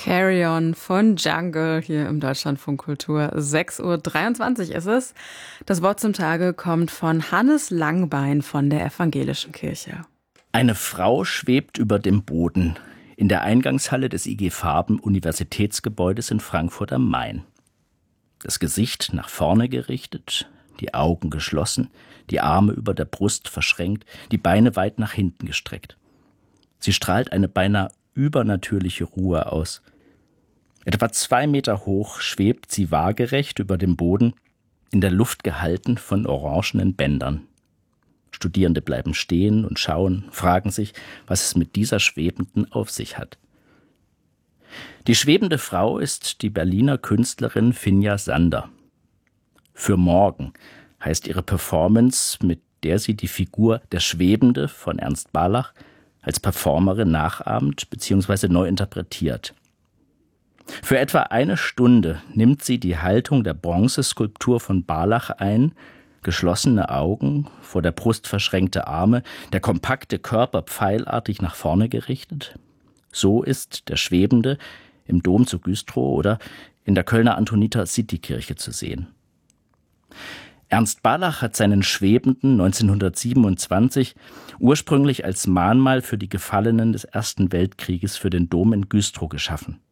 Carry On von Jungle hier im Deutschlandfunk Kultur. 6:23 Uhr ist es. Das Wort zum Tage kommt von Hannes Langbein von der Evangelischen Kirche. Eine Frau schwebt über dem Boden in der Eingangshalle des IG Farben Universitätsgebäudes in Frankfurt am Main. Das Gesicht nach vorne gerichtet, die Augen geschlossen, die Arme über der Brust verschränkt, die Beine weit nach hinten gestreckt. Sie strahlt eine beinahe übernatürliche Ruhe aus. Etwa 2 Meter hoch schwebt sie waagerecht über dem Boden, in der Luft gehalten von orangenen Bändern. Studierende bleiben stehen und schauen, fragen sich, was es mit dieser Schwebenden auf sich hat. Die schwebende Frau ist die Berliner Künstlerin Finja Sander. Für morgen heißt ihre Performance, mit der sie die Figur Der Schwebende von Ernst Barlach als Performerin nachahmt bzw. neu interpretiert. Für etwa 1 Stunde nimmt sie die Haltung der Bronzeskulptur von Barlach ein, geschlossene Augen, vor der Brust verschränkte Arme, der kompakte Körper pfeilartig nach vorne gerichtet. So ist der Schwebende im Dom zu Güstrow oder in der Kölner Antoniter-City-Kirche zu sehen. Ernst Barlach hat seinen Schwebenden 1927 ursprünglich als Mahnmal für die Gefallenen des Ersten Weltkrieges für den Dom in Güstrow geschaffen.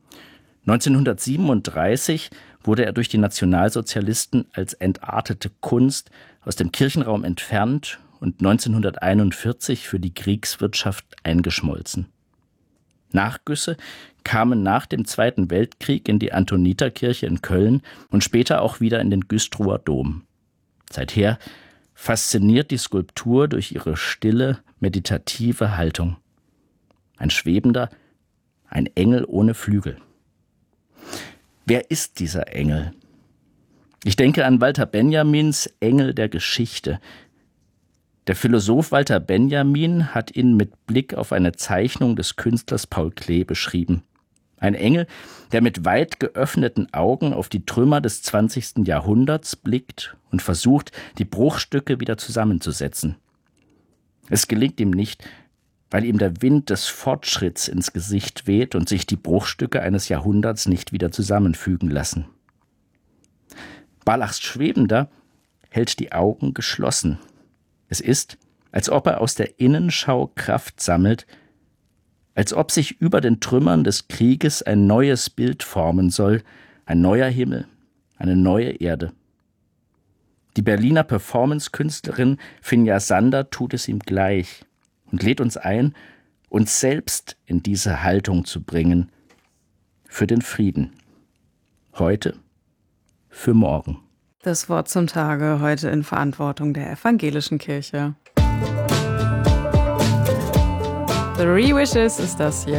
1937 wurde er durch die Nationalsozialisten als entartete Kunst aus dem Kirchenraum entfernt und 1941 für die Kriegswirtschaft eingeschmolzen. Nachgüsse kamen nach dem Zweiten Weltkrieg in die Antoniterkirche in Köln und später auch wieder in den Güstrower Dom. Seither fasziniert die Skulptur durch ihre stille, meditative Haltung. Ein Schwebender, ein Engel ohne Flügel. Wer ist dieser Engel? Ich denke an Walter Benjamins Engel der Geschichte. Der Philosoph Walter Benjamin hat ihn mit Blick auf eine Zeichnung des Künstlers Paul Klee beschrieben. Ein Engel, der mit weit geöffneten Augen auf die Trümmer des 20. Jahrhunderts blickt und versucht, die Bruchstücke wieder zusammenzusetzen. Es gelingt ihm nicht, weil ihm der Wind des Fortschritts ins Gesicht weht und sich die Bruchstücke eines Jahrhunderts nicht wieder zusammenfügen lassen. Barlachs Schwebender hält die Augen geschlossen. Es ist, als ob er aus der Innenschau Kraft sammelt, als ob sich über den Trümmern des Krieges ein neues Bild formen soll, ein neuer Himmel, eine neue Erde. Die Berliner Performance-Künstlerin Finja Sander tut es ihm gleich und lädt uns ein, uns selbst in diese Haltung zu bringen, für den Frieden. Heute, für morgen. Das Wort zum Tage heute in Verantwortung der Evangelischen Kirche. Three Wishes ist das hier.